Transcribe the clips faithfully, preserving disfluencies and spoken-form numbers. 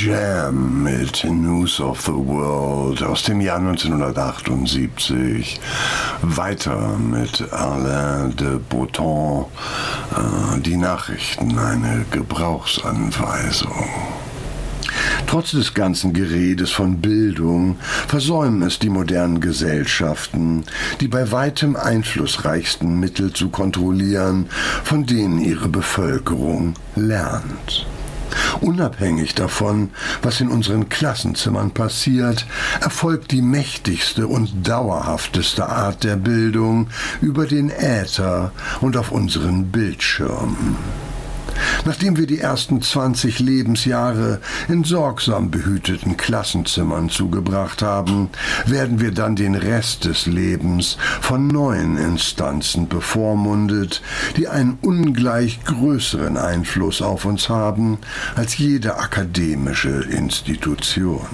Jam mit News of the World aus dem Jahr neunzehnhundertachtundsiebzig. Weiter mit Alain de Botton. Äh, die Nachrichten, eine Gebrauchsanweisung. Trotz des ganzen Geredes von Bildung versäumen es die modernen Gesellschaften, die bei weitem einflussreichsten Mittel zu kontrollieren, von denen ihre Bevölkerung lernt. Unabhängig davon, was in unseren Klassenzimmern passiert, erfolgt die mächtigste und dauerhafteste Art der Bildung über den Äther und auf unseren Bildschirmen. Nachdem wir die ersten zwanzig Lebensjahre in sorgsam behüteten Klassenzimmern zugebracht haben, werden wir dann den Rest des Lebens von neuen Instanzen bevormundet, die einen ungleich größeren Einfluss auf uns haben als jede akademische Institution.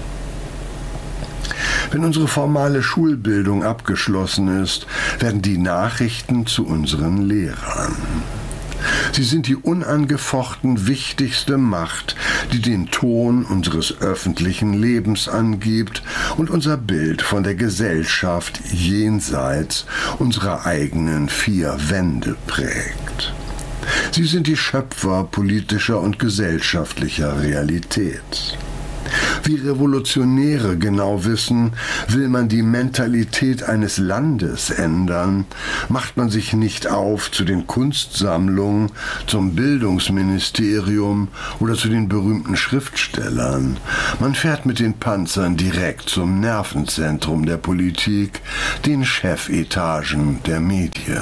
Wenn unsere formale Schulbildung abgeschlossen ist, werden die Nachrichten zu unseren Lehrern. Sie sind die unangefochten wichtigste Macht, die den Ton unseres öffentlichen Lebens angibt und unser Bild von der Gesellschaft jenseits unserer eigenen vier Wände prägt. Sie sind die Schöpfer politischer und gesellschaftlicher Realität. Wie Revolutionäre genau wissen, will man die Mentalität eines Landes ändern, macht man sich nicht auf zu den Kunstsammlungen, zum Bildungsministerium oder zu den berühmten Schriftstellern. Man fährt mit den Panzern direkt zum Nervenzentrum der Politik, den Chefetagen der Medien.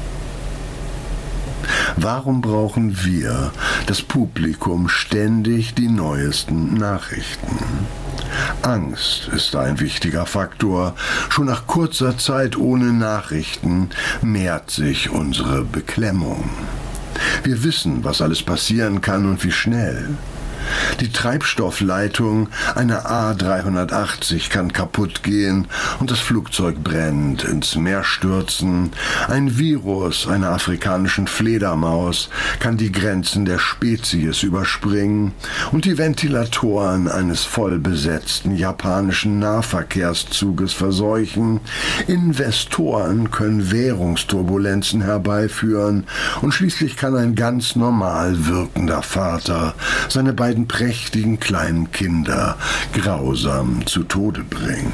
Warum brauchen wir, das Publikum, ständig die neuesten Nachrichten? Angst ist ein wichtiger Faktor. Schon nach kurzer Zeit ohne Nachrichten mehrt sich unsere Beklemmung. Wir wissen, was alles passieren kann und wie schnell. Die Treibstoffleitung einer A dreihundertachtzig kann kaputt gehen und das Flugzeug brennt, ins Meer stürzen. Ein Virus einer afrikanischen Fledermaus kann die Grenzen der Spezies überspringen und die Ventilatoren eines vollbesetzten japanischen Nahverkehrszuges verseuchen. Investoren können Währungsturbulenzen herbeiführen und schließlich kann ein ganz normal wirkender Vater seine beiden prächtigen kleinen Kinder grausam zu Tode bringen.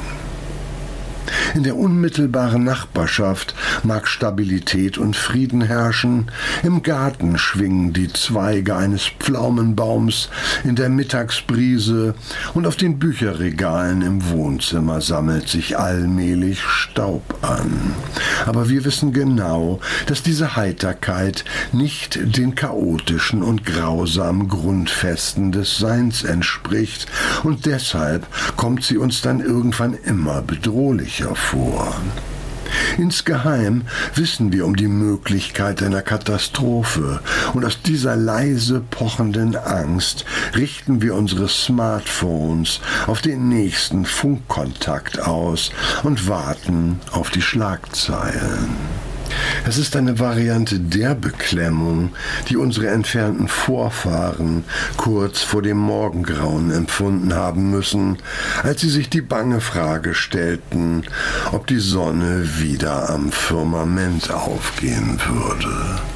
In der unmittelbaren Nachbarschaft mag Stabilität und Frieden herrschen, im Garten schwingen die Zweige eines Pflaumenbaums in der Mittagsbrise und auf den Bücherregalen im Wohnzimmer sammelt sich allmählich Staub an. Aber wir wissen genau, dass diese Heiterkeit nicht den chaotischen und grausamen Grundfesten des Seins entspricht und deshalb kommt sie uns dann irgendwann immer bedrohlicher vor. Insgeheim wissen wir um die Möglichkeit einer Katastrophe und aus dieser leise pochenden Angst richten wir unsere Smartphones auf den nächsten Funkkontakt aus und warten auf die Schlagzeilen. Es ist eine Variante der Beklemmung, die unsere entfernten Vorfahren kurz vor dem Morgengrauen empfunden haben müssen, als sie sich die bange Frage stellten, ob die Sonne wieder am Firmament aufgehen würde.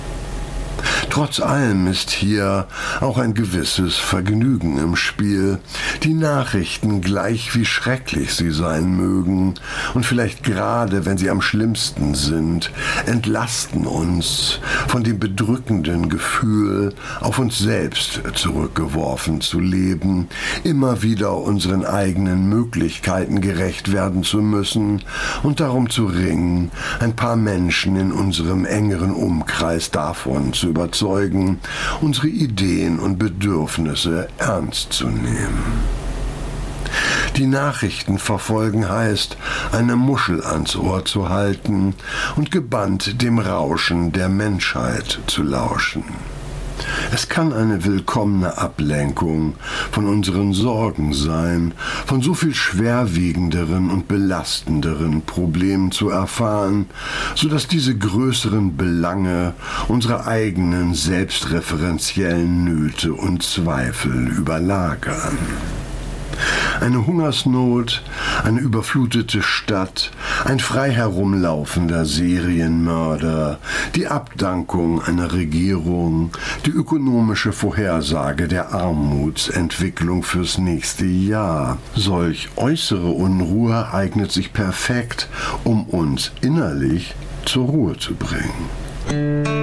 Trotz allem ist hier auch ein gewisses Vergnügen im Spiel. Die Nachrichten, gleich wie schrecklich sie sein mögen, und vielleicht gerade, wenn sie am schlimmsten sind, entlasten uns von dem bedrückenden Gefühl, auf uns selbst zurückgeworfen zu leben, immer wieder unseren eigenen Möglichkeiten gerecht werden zu müssen und darum zu ringen, ein paar Menschen in unserem engeren Umkreis davon zu überzeugen, unsere Ideen und Bedürfnisse ernst zu nehmen. Die Nachrichten verfolgen heißt, eine Muschel ans Ohr zu halten und gebannt dem Rauschen der Menschheit zu lauschen. Es kann eine willkommene Ablenkung von unseren Sorgen sein, von so viel schwerwiegenderen und belastenderen Problemen zu erfahren, sodass diese größeren Belange unsere eigenen selbstreferenziellen Nöte und Zweifel überlagern. Eine Hungersnot, eine überflutete Stadt, ein frei herumlaufender Serienmörder, die Abdankung einer Regierung, die ökonomische Vorhersage der Armutsentwicklung fürs nächste Jahr. Solch äußere Unruhe eignet sich perfekt, um uns innerlich zur Ruhe zu bringen.